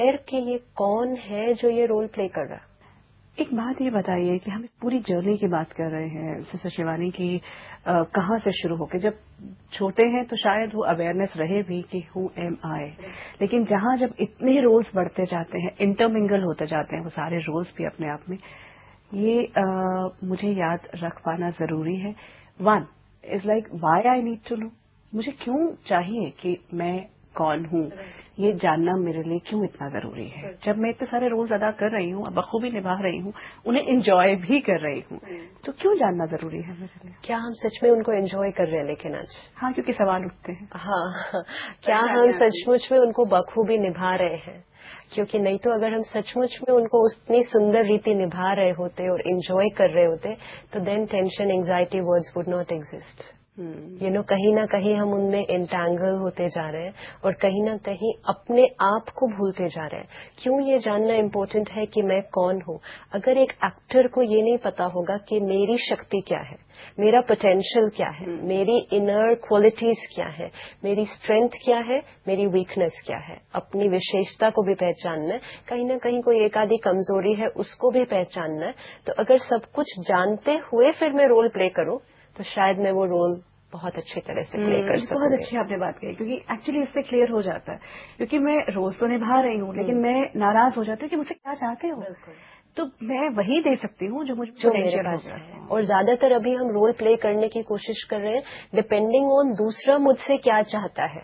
के ये कौन है जो ये रोल प्ले कर रहा है? एक बात ये बताइए कि हम इस पूरी जर्नी की बात कर रहे हैं सिस्टर शिवानी की, कहाँ से शुरू होकर, जब छोटे हैं तो शायद वो अवेयरनेस रहे भी कि हु एम आई, लेकिन जहाँ जब इतने रोल्स बढ़ते जाते हैं, इंटरमिंगल होते जाते हैं वो सारे रोल्स भी अपने आप में, ये मुझे याद रख पाना जरूरी है। One is like why I need to know, मुझे क्यों चाहिए कि मैं कौन हूँ, ये जानना मेरे लिए क्यों इतना जरूरी है। जब मैं इतने सारे रोल्स अदा कर रही हूँ, बखूबी निभा रही हूँ, उन्हें एंजॉय भी कर रही हूँ, तो क्यों जानना जरूरी है मेरे लिए? क्या हम सच में उनको एंजॉय कर रहे हैं? लेकिन आज हाँ, क्योंकि सवाल उठते हैं। हाँ, क्या हम सचमुच में उनको बखूबी निभा रहे हैं? क्योंकि नहीं तो अगर हम सचमुच में उनको उतनी सुंदर रीति निभा रहे होते और एंजॉय कर रहे होते, तो then tension, anxiety words would not exist. कहीं ना कहीं हम उनमें एंटैंगल होते जा रहे हैं और कहीं ना कहीं अपने आप को भूलते जा रहे हैं। क्यों ये जानना इम्पोर्टेंट है कि मैं कौन हूँ? अगर एक एक्टर को ये नहीं पता होगा कि मेरी शक्ति क्या है, मेरा पोटेंशियल क्या है, मेरी इनर क्वालिटीज क्या है, मेरी स्ट्रेंथ क्या है, मेरी वीकनेस क्या है, अपनी विशेषता को भी पहचानना है, कहीं ना कहीं कोई एक आधी कमजोरी है उसको भी पहचानना है। तो अगर सब कुछ जानते हुए फिर मैं रोल प्ले करूं, तो शायद मैं वो रोल बहुत अच्छी तरह से प्ले कर सकूंगी। बहुत अच्छी आपने बात कही, क्योंकि एक्चुअली इससे क्लियर हो जाता है, क्योंकि मैं रोज तो निभा रही हूँ, लेकिन मैं नाराज हो जाती हूँ कि मुझसे क्या चाहते हो, तो मैं वही दे सकती हूँ जो मुझे मेरे पास है। और ज्यादातर अभी हम रोल प्ले करने की कोशिश कर रहे हैं डिपेंडिंग ऑन दूसरा मुझसे क्या चाहता है।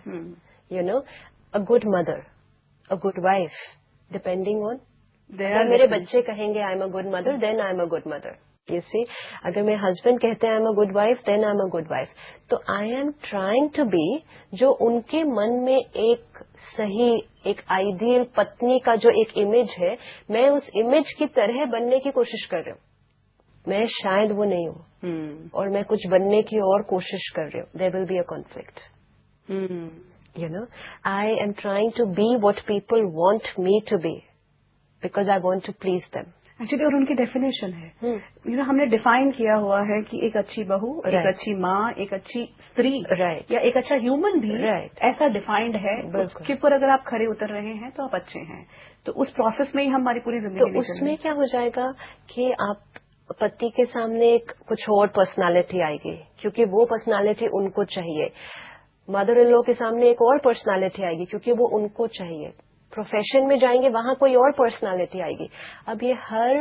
A good mother, a good wife, depending on, अगर मेरे बच्चे कहेंगे I am a good mother, then I am a good mother. You see, अगर मेरे हस्बैंड कहते हैं I am a good wife, then I am a good wife. तो I am trying to be जो उनके मन में एक सही, एक आइडियल पत्नी का जो एक इमेज है, मैं उस इमेज की तरह बनने की कोशिश कर रही हूँ। मैं शायद वो नहीं हूँ और मैं कुछ बनने की और कोशिश कर रही हूँ। There will be a conflict. I am trying to be what people want me to be because I want to please them. Actually और उनकी डेफिनेशन है, हमने डिफाइन किया हुआ है कि एक अच्छी बहू, एक अच्छी माँ, एक अच्छी स्त्री, या एक अच्छा ह्यूमन भी, ऐसा डिफाइंड है। उसके ऊपर अगर आप खरे उतर रहे हैं तो आप अच्छे हैं। तो उस प्रोसेस में ही हमारी पूरी जिंदगी तो उसमें क्या हो जाएगा कि आप पति के सामने एक कुछ और पर्सनालिटी आएगी, क्योंकि वो पर्सनालिटी उनको चाहिए। मदर इन लॉ के सामने एक और पर्सनालिटी आएगी, क्योंकि वो उनको चाहिए। प्रोफेशन में जाएंगे, वहां कोई और पर्सनालिटी आएगी। अब ये हर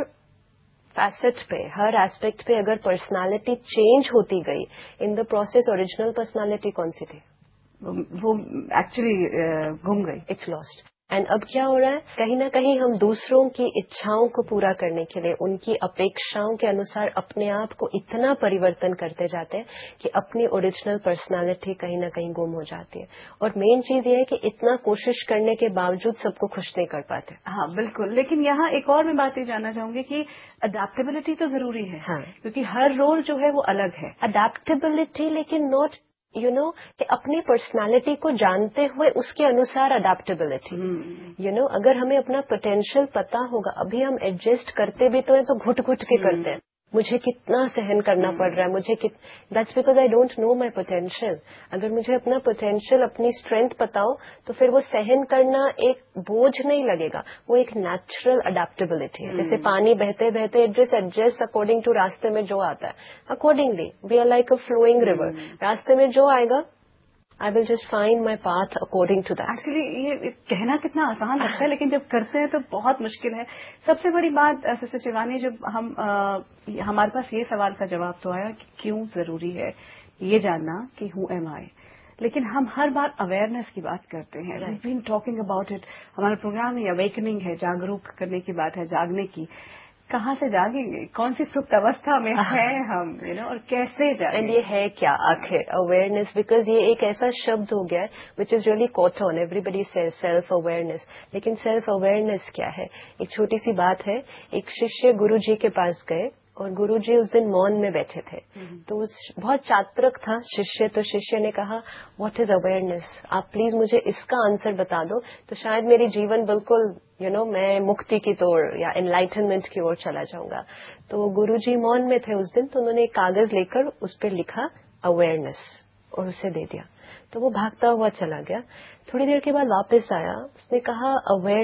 फैसेट पे, हर एस्पेक्ट पे अगर पर्सनालिटी चेंज होती गई, in the process original personality कौन सी थी वो एक्चुअली गुम गई, इट्स लॉस्ट। एंड अब क्या हो रहा है, कहीं ना कहीं हम दूसरों की इच्छाओं को पूरा करने के लिए, उनकी अपेक्षाओं के अनुसार अपने आप को इतना परिवर्तन करते जाते हैं कि अपनी ओरिजिनल पर्सनालिटी कहीं ना कहीं गुम हो जाती है। और मेन चीज ये है कि इतना कोशिश करने के बावजूद सबको खुश नहीं कर पाते। हाँ बिल्कुल, लेकिन यहाँ एक और मैं बात ये जानना चाहूंगी कि अडेप्टेबिलिटी तो जरूरी है। हाँ, क्योंकि हर रोल जो है वो अलग है। अडेप्टेबिलिटी, लेकिन नॉट कि अपनी पर्सनालिटी को जानते हुए उसके अनुसार अडेप्टेबिलिटी। अगर हमें अपना पोटेंशियल पता होगा, अभी हम एडजस्ट करते भी तो हैं तो घुट घुट के करते हैं। मुझे कितना सहन करना पड़ रहा है, that's because I don't know my potential. अगर मुझे अपना पोटेंशियल, अपनी स्ट्रेंथ पता हो, तो फिर वो सहन करना एक बोझ नहीं लगेगा, वो एक नेचुरल अडेप्टेबिलिटी है। जैसे पानी बहते बहते एडजस्ट अकॉर्डिंग टू रास्ते में जो आता है, accordingly we are like a flowing river. रास्ते में जो आएगा, I will just find my path according to that. Actually ये कहना कितना आसान लगता है, लेकिन जब करते हैं तो बहुत मुश्किल है। सबसे बड़ी बात सिस्टर शिवानी, जब हमारे पास ये सवाल का जवाब तो आया कि क्यों जरूरी है ये जानना कि हु एम आई, लेकिन हम हर बार अवेयरनेस की बात करते हैं। We been talking about it. हमारा प्रोग्राम में अवेकनिंग है, जागरूक करने की बात है, जागने की। कहाँ से जागेंगे, कौन सी सुप्त अवस्था में है हम, और कैसे जागेंगे? एंड ये है क्या आखिर अवेयरनेस? बिकॉज ये एक ऐसा शब्द हो गया है which is really caught on, everybody says self awareness. लेकिन सेल्फ अवेयरनेस क्या है? एक छोटी सी बात है, एक शिष्य गुरु जी के पास गए और गुरुजी उस दिन मौन में बैठे थे। तो बहुत चातुक था शिष्य, तो शिष्य ने कहा व्हाट इज अवेयरनेस, आप प्लीज मुझे इसका आंसर बता दो, तो शायद मेरी जीवन बिल्कुल मैं मुक्ति की ओर या एनलाइटनमेंट की ओर चला जाऊंगा। तो गुरुजी मौन में थे उस दिन, तो उन्होंने एक कागज लेकर उस पर लिखा अवेयरनेस और उसे दे दिया। तो वो भागता हुआ चला गया। थोड़ी देर के बाद वापस आया, उसने कहा अवेयर